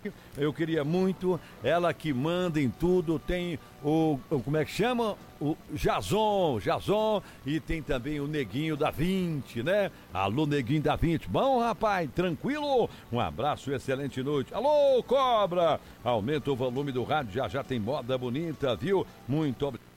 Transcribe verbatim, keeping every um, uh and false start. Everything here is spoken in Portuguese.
Eu queria muito, ela que manda em tudo, tem o, o como é que chama? O Jason, Jason, e tem também o Neguinho da vinte, né? Alô, Neguinho da vinte. Bom, rapaz, tranquilo? Um abraço, excelente noite. Alô, Cobra! Aumenta o volume do rádio, já já tem moda bonita, viu? Muito obrigado.